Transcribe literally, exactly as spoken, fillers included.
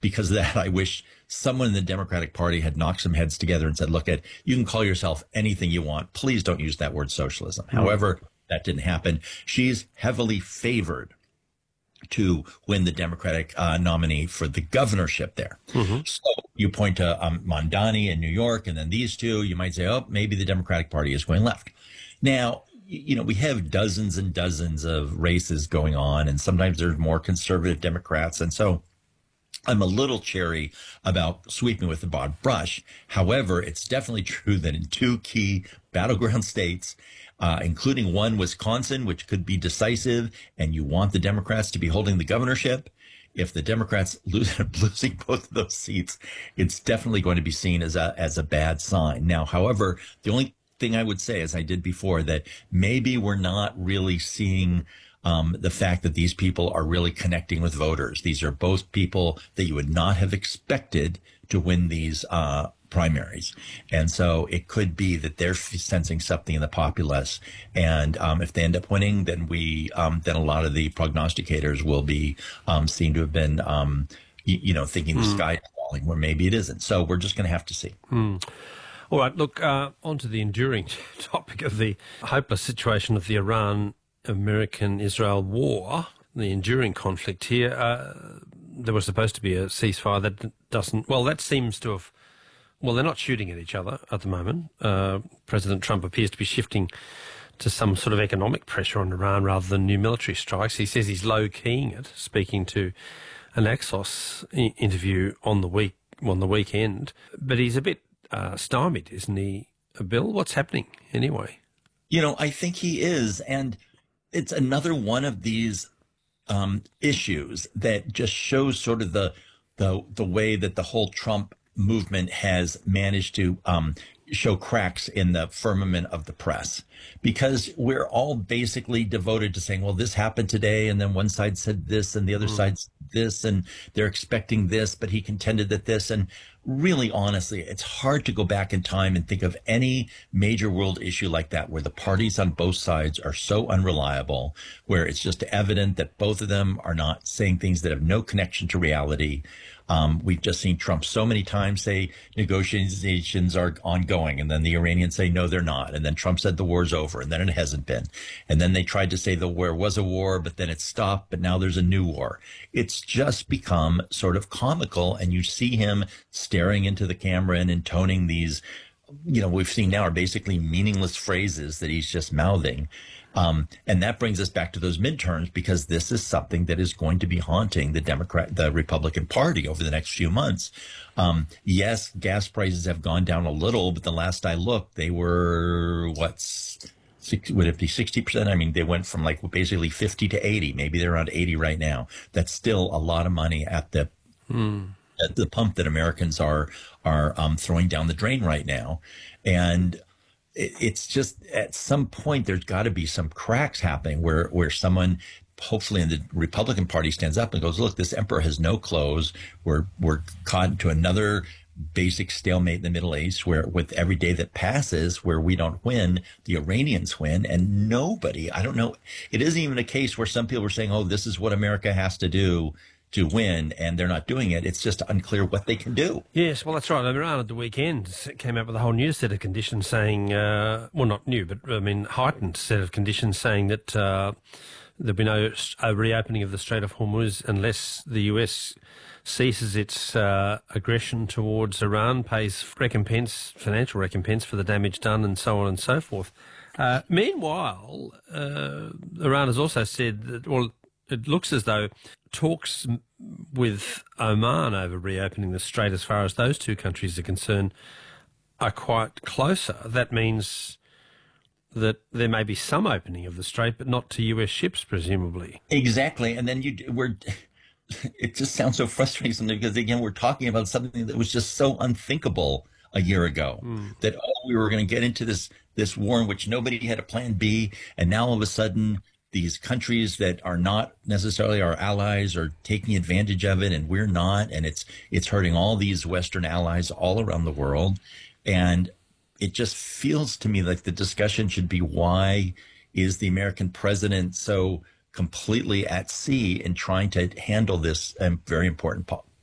because of that, I wish someone in the Democratic Party had knocked some heads together and said, look, at you can call yourself anything you want. Please don't use that word socialism. Mm-hmm. However, that didn't happen. She's heavily favored to win the Democratic uh, nominee for the governorship there. Mm-hmm. So you point to um, Mamdani in New York, and then these two, you might say, oh, maybe the Democratic Party is going left. Now, you know, we have dozens and dozens of races going on, and sometimes there's more conservative Democrats. And so I'm a little cherry about sweeping with the broad brush. However, it's definitely true that in two key battleground states, uh, including one, Wisconsin, which could be decisive, and you want the Democrats to be holding the governorship. If the Democrats lose losing both of those seats, it's definitely going to be seen as a as a bad sign. Now, however, the only thing I would say, as I did before, that maybe we're not really seeing um, the fact that these people are really connecting with voters. These are both people that you would not have expected to win these uh, primaries. And so it could be that they're sensing something in the populace. And um, if they end up winning, then we, um, then a lot of the prognosticators will be um, seen to have been, um, you, you know, thinking the mm. sky is falling, where maybe it isn't. So we're just going to have to see. Mm. All right, look, uh, on to the enduring topic of the hopeless situation of the Iran-American-Israel war, the enduring conflict here. Uh, there was supposed to be a ceasefire that doesn't, well, that seems to have, well, they're not shooting at each other at the moment. Uh, President Trump appears to be shifting to some sort of economic pressure on Iran rather than new military strikes. He says he's low-keying it, speaking to an Axios I- interview on the week, on the weekend, but he's a bit Uh, stymied, isn't he, Bill? What's happening anyway? You know, I think he is. And it's another one of these um, issues that just shows sort of the, the, the way that the whole Trump movement has managed to um, show cracks in the firmament of the press, because we're all basically devoted to saying, well, this happened today, and then one side said this and the other mm. side said this, and they're expecting this, but he contended that this. And really, honestly, it's hard to go back in time and think of any major world issue like that where the parties on both sides are so unreliable, where it's just evident that both of them are not saying things that have no connection to reality. Um, we've just seen Trump so many times say negotiations are ongoing, and then the Iranians say, no, they're not. And then Trump said the war's over, and then it hasn't been. And then they tried to say the war was a war, but then it stopped, but now there's a new war. It's just become sort of comical, and you see him staring into the camera and intoning these, you know, we've seen now are basically meaningless phrases that he's just mouthing. Um, and that brings us back to those midterms, because this is something that is going to be haunting the Democrat, the Republican Party over the next few months. Um, yes, gas prices have gone down a little, but the last I looked, they were, what's, would it be sixty percent? I mean, they went from like basically fifty to eighty. Maybe they're around eighty right now. That's still a lot of money at the, mm. at the pump that Americans are, are um, throwing down the drain right now. And it's just at some point there's got to be some cracks happening where, where someone hopefully in the Republican Party stands up and goes, look, this emperor has no clothes. We're, we're caught into another basic stalemate in the Middle East where with every day that passes where we don't win, the Iranians win, and nobody, I don't know. It isn't even a case where some people were saying, oh, this is what America has to do to win, and they're not doing it. It's just unclear what they can do. Yes, well, that's right. Iran at the weekend came out with a whole new set of conditions saying, uh, well, not new, but I mean, heightened set of conditions saying that uh, there'll be no a reopening of the Strait of Hormuz unless the U S ceases its uh, aggression towards Iran, pays recompense, financial recompense for the damage done, and so on and so forth. Uh, meanwhile, uh, Iran has also said that, well, it looks as though talks with Oman over reopening the strait, as far as those two countries are concerned, are quite closer. That means that there may be some opening of the strait, but not to U S ships, presumably. Exactly. And then you we're it just sounds so frustrating sometimes, because, again, we're talking about something that was just so unthinkable a year ago, mm. that, oh, we were going to get into this, this war in which nobody had a plan B. And now all of a sudden, these countries that are not necessarily our allies are taking advantage of it, and we're not. And it's, it's hurting all these Western allies all around the world. And it just feels to me like the discussion should be, why is the American president so completely at sea in trying to handle this um, very important po-